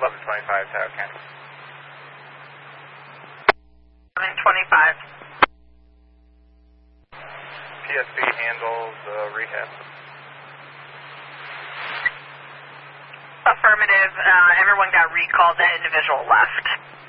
1125 Tower County. 1125. PSB handles rehab. Affirmative. Everyone got recalled. That individual left.